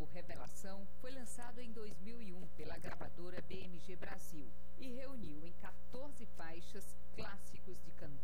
Revelação foi lançado em 2001 pela gravadora BMG Brasil e reuniu em 14 faixas clássicos de cantores